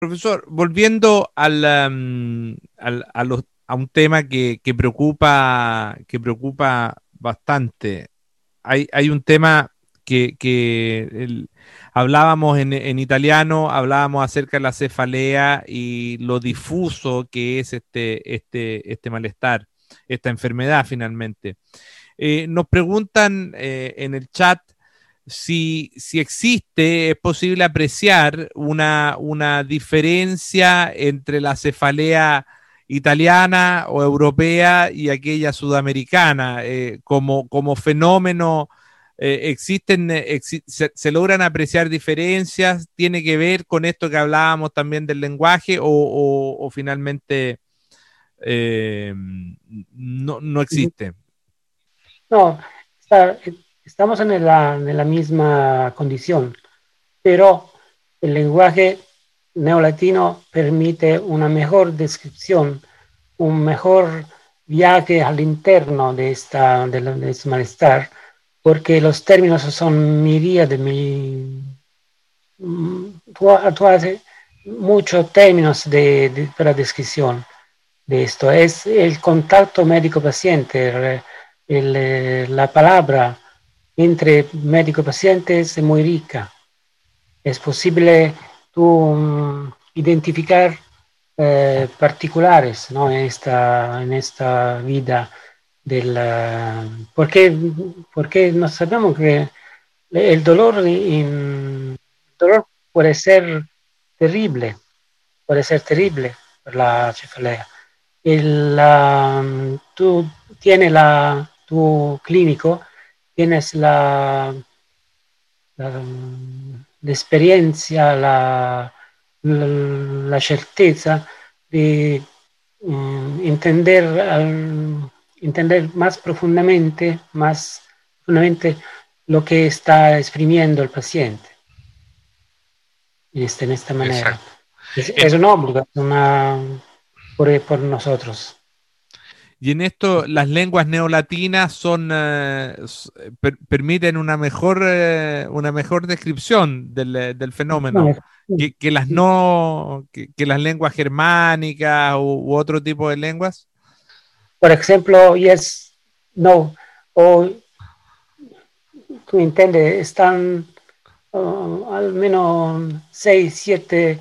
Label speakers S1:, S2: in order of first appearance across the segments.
S1: Profesor, volviendo a un tema que preocupa bastante. Hay un tema hablábamos en italiano, hablábamos acerca de la cefalea y lo difuso que es este malestar, esta enfermedad finalmente. Nos preguntan en el chat si existe, es posible apreciar una diferencia entre la cefalea italiana o europea y aquella sudamericana, como fenómeno. Se logran apreciar diferencias, tiene que ver con esto que hablábamos también del lenguaje o finalmente no existe.
S2: No, está- estamos en la misma condición, pero el lenguaje neolatino permite una mejor descripción, un mejor viaje al interno de este malestar, porque los términos son miríades, tú haces muchos términos para descripción de esto. Es el contacto médico-paciente, la palabra entre médico-paciente es muy rica. Es posible tú identificar particulares, ¿no? En esta vida del... porque, porque no sabemos que el dolor terrible, puede ser terrible por la cefalea. Tú tienes tu clínico, tienes la, la experiencia, la certeza de entender, entender más profundamente lo que está exprimiendo el paciente en esta manera.
S1: Exacto.
S2: Es un obligado por nosotros.
S1: Y en esto las lenguas neolatinas permiten una mejor descripción del fenómeno que las no, que las lenguas germánicas u otro tipo de lenguas.
S2: Por ejemplo, yes, no, o tú entiendes, están al menos 6 7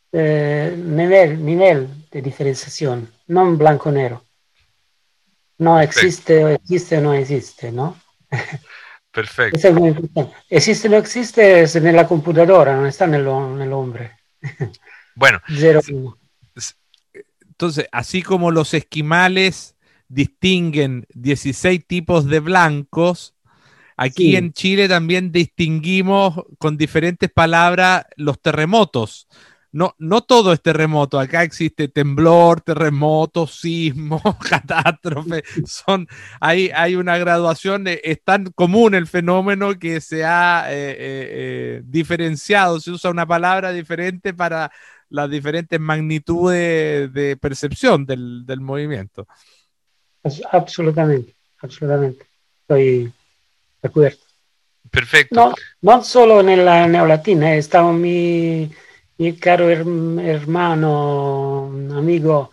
S2: nivel de diferenciación, no en blanco-negro. No
S1: Perfecto,
S2: existe, o existe o no existe, ¿no? Eso
S1: perfecto.
S2: es muy importante. Existe o no existe es en la computadora, no está en el hombre.
S1: Bueno,
S2: Zero,
S1: s- s- entonces, así como los esquimales distinguen 16 tipos de blancos, aquí
S2: sí,
S1: en Chile también distinguimos con diferentes palabras los terremotos. No todo es terremoto, acá existe temblor, terremoto, sismo, catástrofe, hay una graduación, es tan común el fenómeno que se ha diferenciado, se usa una palabra diferente para las diferentes magnitudes de percepción del movimiento.
S2: absolutamente, absolutamente. Estoy de acuerdo.
S1: Perfecto.
S2: No, no solo en la neolatina, estaba mi caro hermano, amigo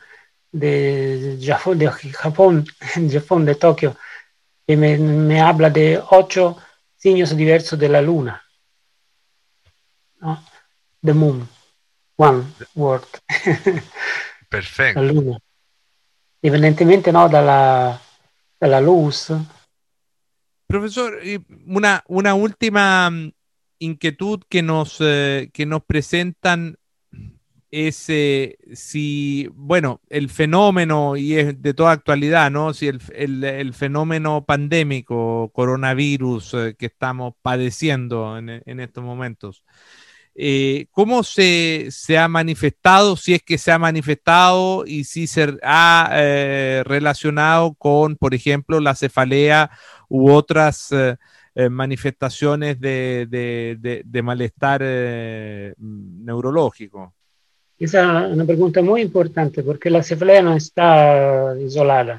S2: Japón, Japón, de Tokio, que me habla de 8 signos diversos de la luna, ¿no? The moon, one word, la
S1: Perfecto.
S2: luna. Evidentemente no dalla luz.
S1: Profesor, y una última inquietud que nos presentan es si, bueno, el fenómeno, y es de toda actualidad, ¿no? Si el fenómeno pandémico, coronavirus, que estamos padeciendo en estos momentos, ¿cómo se ha manifestado, si es que se ha manifestado y si se ha relacionado con, por ejemplo, la cefalea u otras manifestaciones de malestar neurológico?
S2: Esa es una pregunta muy importante porque la cefalea no está isolada.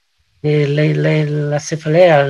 S2: La cefalea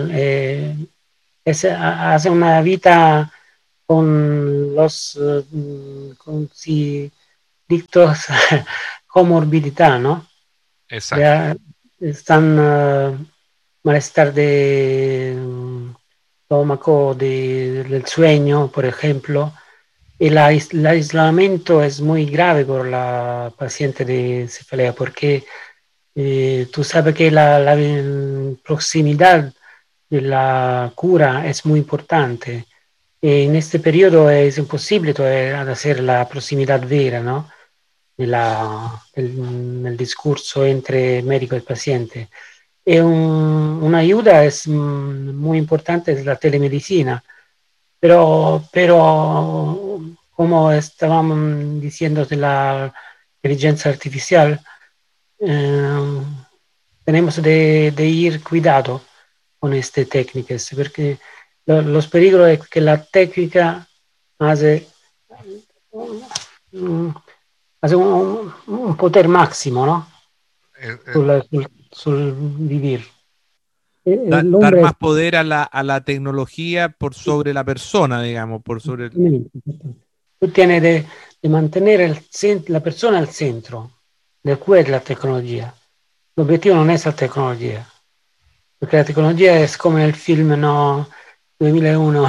S2: hace una vida con los, con, si, dictos comorbidità, ¿no?
S3: Exacto.
S2: Están malestar de estómago, del sueño, por ejemplo. El aislamiento es muy grave por la paciente de cefalea porque tú sabes que la proximidad de la cura es muy importante. En este periodo es imposible todavía hacer la proximidad vera, ¿no? El discurso entre médico y paciente. Y una ayuda es muy importante es la telemedicina, pero como estábamos diciendo de la inteligencia artificial, eh, tenemos de ir cuidado con estas técnicas, porque los peligros es que la técnica hace, hace un poder máximo, ¿no?
S3: Eh, eh,
S2: Sul vivir.
S1: Dar,
S2: El
S1: dar
S2: hombre
S1: más poder a la tecnología por sobre la persona, digamos, por sobre el...
S2: tú tienes de mantener la persona al centro de la tecnología. El objetivo no es la tecnología, porque la tecnología es como el film no 2001,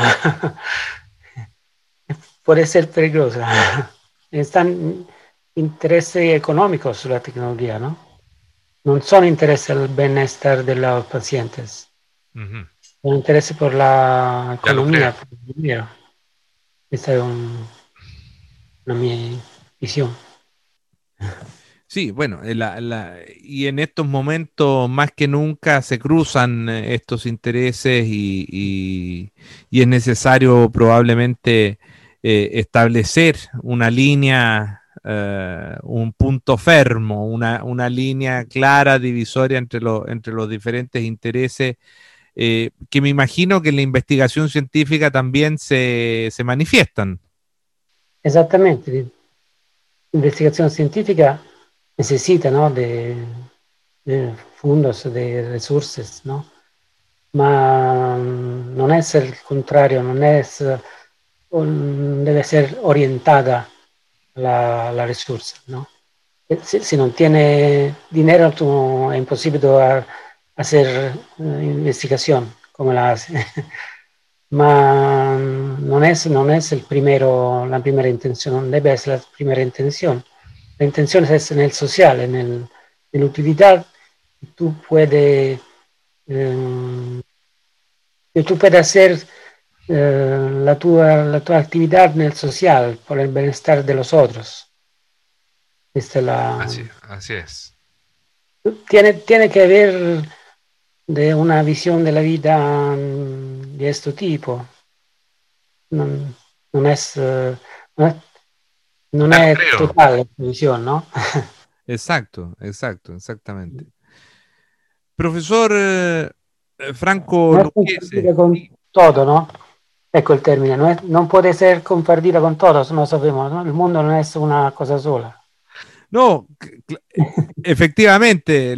S2: puede ser peligrosa. Están intereses económicos sulla tecnología, ¿no? Non sono intereses al bienestar de los pacientes,
S3: Ujú.
S2: son intereses por la
S3: Ya lo
S2: economía,
S3: creo.
S2: por el dinero. Esta es una mia visión.
S1: Sí, bueno, y en estos momentos más que nunca se cruzan estos intereses y es necesario probablemente establecer una línea, un punto fermo, una línea clara, divisoria entre los diferentes intereses, que me imagino que en la investigación científica también se manifiestan.
S2: Esattamente, l'investigazione scientifica necessita, no, de fondos, de resources, ¿no? Ma non è il contrario, non è, deve essere orientada la risorsa, ¿no? Si non tiene dinero, tú, è impossibile hacer investigación como la hace. Ma non è il primero, la primera intención, non debe essere la primera intención. La intención es en el social, en la utilidad. Tú puedes, que tú puedes hacer la tua actividad en el social por el bienestar de los otros. Esta es
S3: Así es.
S2: tiene que haber de una visión de la vida de este tipo. Non, non, è, non
S3: Ya lo
S2: è
S3: creo.
S2: totale la visión, ¿no?
S1: Exacto, exacto, exactamente. Profesor Franco
S2: No es
S1: Lucchese,
S2: compartida con todo, ¿no? Ecco il termine, non può essere compartida con todos, no sabemos, ¿no? Il mondo non è una cosa sola.
S1: no, efectivamente,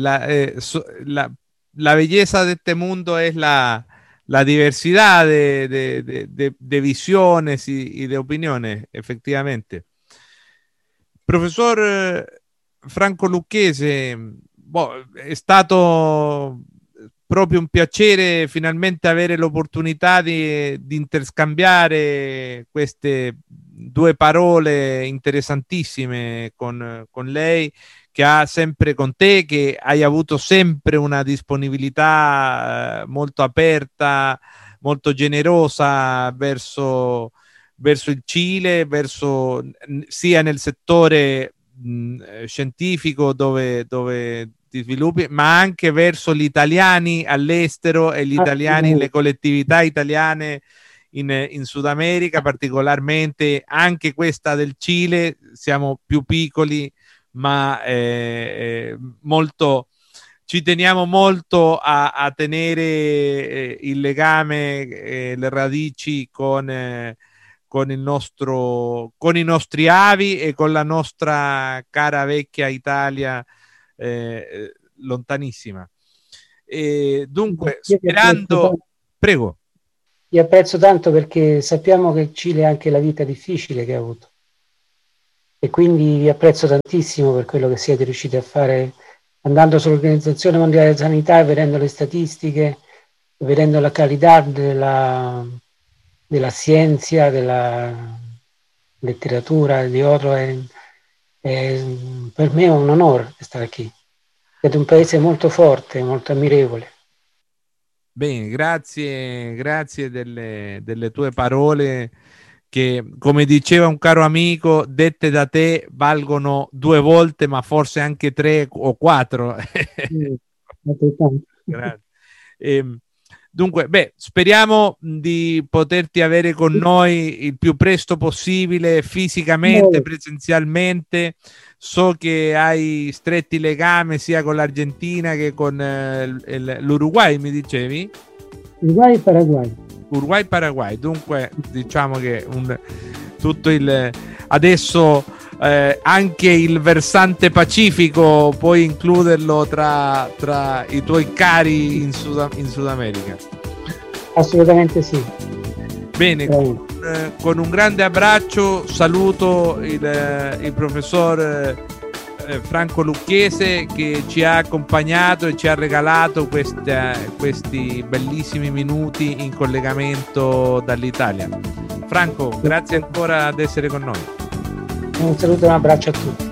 S1: la belleza de este mundo es la diversidad de visiones y de opiniones, efectivamente. Professor Franco Lucchese, boh, è stato proprio un piacere finalmente avere l'opportunità di interscambiare queste due parole interessantissime con lei, che ha sempre con te, che hai avuto sempre una disponibilità molto aperta, molto generosa verso il Cile, sia nel settore scientifico dove ti sviluppi, ma anche verso gli italiani all'estero e gli italiani, le collettività italiane in Sud America, particolarmente anche questa del Cile. Siamo più piccoli, ma molto ci teniamo molto a tenere il legame, le radici con i nostri avi e con la nostra cara vecchia Italia lontanissima. Dunque, sperando... Prego.
S2: Io apprezzo tanto perché sappiamo che il Cile ha anche la vita difficile che ha avuto. e quindi vi apprezzo tantissimo per quello che siete riusciti a fare andando sull'Organizzazione Mondiale della Sanità e vedendo le statistiche, vedendo la qualità della scienza, della letteratura di oro. Per me è un onore stare qui. Siete un paese molto forte, molto ammirevole.
S1: Bene, grazie delle tue parole che, come diceva un caro amico, dette da te valgono 2 volte, ma forse anche 3 o 4. Grazie. Dunque, speriamo di poterti avere con noi il più presto possibile, fisicamente, presenzialmente. So che hai stretti legami sia con l'Argentina che con l'Uruguay, mi dicevi?
S2: Uruguay e Paraguay.
S1: Uruguay e Paraguay, dunque diciamo che adesso anche il versante pacifico puoi includerlo tra i tuoi cari in Sud America.
S2: Assolutamente sì.
S1: Bene, con un grande abbraccio saluto il professor Franco Lucchese, che ci ha accompagnato e ci ha regalato questi bellissimi minuti in collegamento dall'Italia. Franco, grazie ancora ad essere con noi.
S2: Un saluto e un abbraccio a tutti.